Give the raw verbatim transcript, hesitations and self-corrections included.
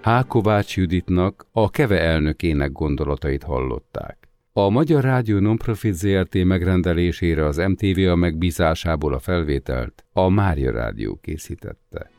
H. Kovács Juditnak, a KEVE elnökének gondolatait hallották. A Magyar Rádió Nonprofit Zrt. Megrendelésére az em té vé a megbízásából a felvételt a Mária Rádió készítette.